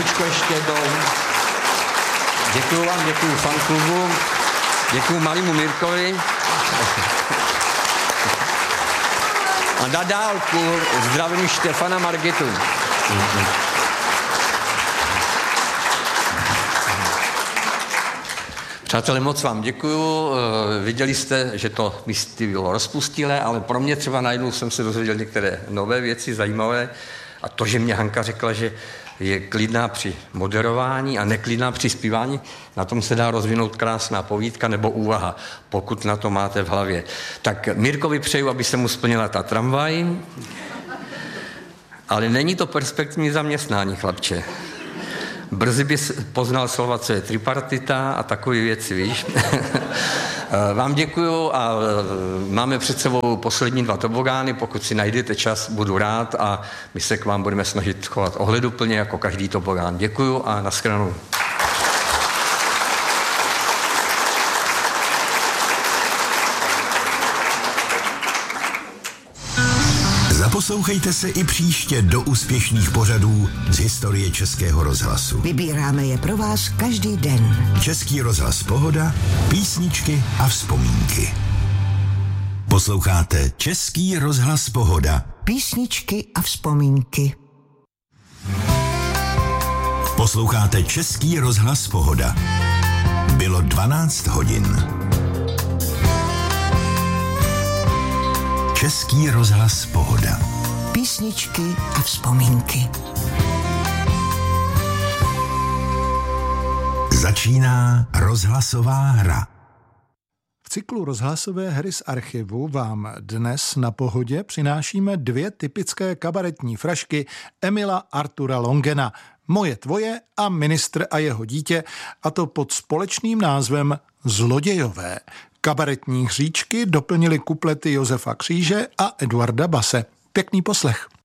písničku ještě jednou. Děkuju vám, děkuju fanklubu, děkuju malému Mirkovi. A na dálku zdravím Štefana Margitu. Přátelé, moc vám děkuju. Viděli jste, že to místy bylo rozpustilé, ale pro mě třeba najednou jsem se dozvěděl některé nové věci, zajímavé. A to, že mě Hanka řekla, že je klidná při moderování a neklidná při zpívání, na tom se dá rozvinout krásná povídka nebo úvaha, pokud na to máte v hlavě. Tak Mirkovi přeju, aby se mu splnila ta tramvaj, ale není to perspektivní zaměstnání, chlapče. Brzy bys poznal slova, co je tripartita a takové věci, víš. Vám děkuju a máme před sebou poslední 2 tobogány, pokud si najdete čas, budu rád a my se k vám budeme snažit chovat ohleduplně jako každý tobogán. Děkuju a nashledanou. Zaposlouchejte se i příště do úspěšných pořadů z historie Českého rozhlasu. Vybíráme je pro vás každý den. Český rozhlas Pohoda, písničky a vzpomínky. Posloucháte Český rozhlas Pohoda. Písničky a vzpomínky. Posloucháte Český rozhlas Pohoda. Bylo 12 hodin. Český rozhlas Pohoda. Písničky a vzpomínky. Začíná rozhlasová hra. V cyklu rozhlasové hry z archivu vám dnes na Pohodě přinášíme 2 typické kabaretní frašky Emila Artura Longena. Moje, tvoje a Ministr a jeho dítě, a to pod společným názvem Zlodějové. Kabaretní hříčky doplnili kuplety Josefa Kříže a Eduarda Base. Pěkný poslech.